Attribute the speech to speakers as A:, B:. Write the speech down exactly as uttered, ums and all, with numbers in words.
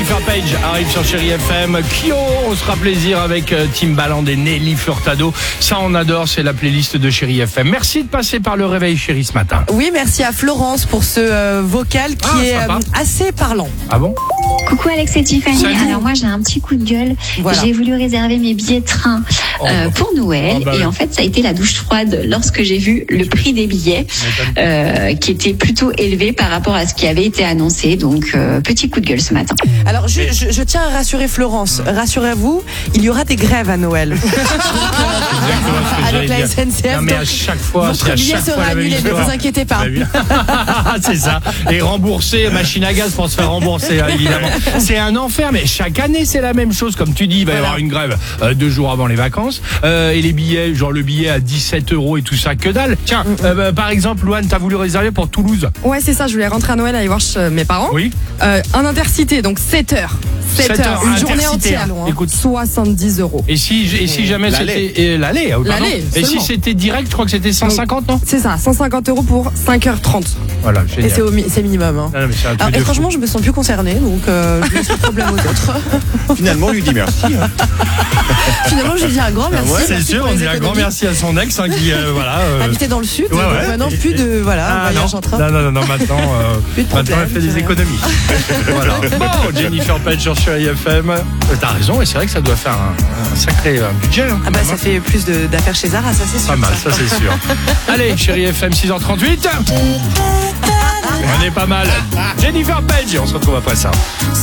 A: Jennifer Page arrive sur Chérie F M. Kyo, on se fera plaisir avec Timbaland et Nelly Furtado. Ça, on adore, c'est la playlist de Chérie F M. Merci de passer par le réveil chéri ce matin.
B: Oui, merci à Florence pour ce euh, vocal qui
A: Ah,
B: est
A: sympa.
B: euh, assez parlant.
A: Ah bon?
C: Coucou Alex et Tiffany.
A: Salut.
C: Alors moi j'ai un petit coup de gueule.
B: Voilà.
C: J'ai voulu réserver mes billets de train euh,
A: Oh.
C: pour Noël
A: Oh, bah
C: et
A: oui.
C: en fait ça a été la douche froide lorsque j'ai vu le prix des billets euh, qui était plutôt élevé par rapport à ce qui avait été annoncé. Donc euh, petit coup de gueule ce matin.
B: Alors, je, je, je tiens à rassurer Florence. Rassurez-vous, il y aura des grèves à Noël.
A: Exactement ce que
B: Avec
A: j'allais
B: la
A: dire.
B: S N C F,
A: Non, mais à
B: donc,
A: chaque fois,
B: votre
A: c'est à
B: billet
A: chaque
B: sera
A: fois la même
B: annulé, ne
A: histoire.
B: vous inquiétez pas.
A: Bah, bien. C'est ça. Et rembourser, machine à gaz pour se faire rembourser, hein, évidemment. C'est un enfer, mais chaque année, c'est la même chose. Comme tu dis, il va y
B: Voilà.
A: avoir une grève euh, deux jours avant les vacances. Euh, et les billets, genre le billet à dix-sept euros et tout ça, que dalle. Tiens, euh, bah, par exemple, Louane, t'as voulu réserver pour Toulouse.
D: Ouais, c'est ça, je voulais rentrer à Noël aller voir chez mes parents.
A: Oui.
D: Euh, un intercité, donc sept heures. sept
A: sept heures,
D: heures, une journée
A: Intercité,
D: entière.
A: hein. Écoute.
D: soixante-dix euros.
A: Et si, et si jamais
E: L'aller.
A: c'était. et L'aller, oh, pardon.
D: L'aller,
A: Et si
D: seulement.
A: c'était direct, je crois que c'était cent cinquante, non?
D: C'est ça, cent cinquante euros pour cinq heures trente.
A: Voilà,
B: Et
A: génial.
B: c'est, au mi- c'est minimum. Hein.
A: Non, non, mais c'est un truc
B: Alors,
A: de
B: et
A: fou.
B: franchement, je me sens plus concernée, donc euh, je laisse le problème aux autres.
E: Finalement, on lui dit merci. hein.
B: Finalement, je lui dis un grand merci.
A: Ouais, c'est
B: Merci
A: sûr,
B: pour
A: on
B: les
A: dit un grand
B: économies.
A: merci à son ex hein, qui, euh, voilà. euh,
B: Habiter dans le sud,
A: Ouais,
B: donc
A: ouais.
B: maintenant plus de voilà,
A: Ah,
B: voyage
A: non.
B: en train.
A: non, non, non, non, maintenant, euh,
B: Plus de
A: maintenant elle
B: problème,
A: fait des
B: c'est
A: économies. Voilà. Bon, Jennifer Page sur Chérie F M. Euh, T'as raison, et c'est vrai que ça doit faire un, un sacré euh, budget. Hein,
B: Ah bah ça fait plus de- d'affaires chez Zara, ça c'est sûr.
A: pas mal, ça c'est sûr. Allez, Chérie F M, six heures trente-huit. On est pas mal. Jennifer Page, on se retrouve après ça.